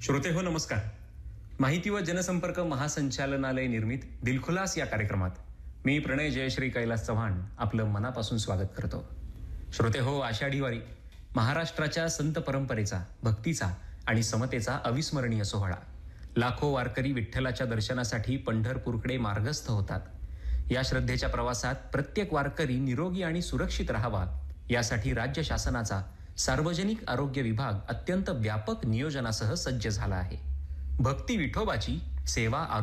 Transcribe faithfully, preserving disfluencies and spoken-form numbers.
श्रोते हो नमस्कार. माहिती व जनसंपर्क महासंचालनालय निर्मित दिलखुलास या कार्यक्रमात मी प्रणय जयश्री कैलास चव्हाण आपलं मनापासून स्वागत करतो. श्रोते हो, आषाढी वारी महाराष्ट्राच्या संत परंपरेचा, भक्तीचा आणि समतेचा अविस्मरणीय सोहळा. लाखो वारकरी विठ्ठलाच्या दर्शनासाठी पंढरपूरकडे मार्गस्थ होतात. या श्रद्धेच्या प्रवासात प्रत्येक वारकरी निरोगी आणि सुरक्षित राहावा यासाठी राज्य शासनाचा सार्वजनिक आरोग्य विभाग अत्यंत व्यापक नियोजनासह सज्ज झाला आहे. भक्ती विठोबाची, सेवा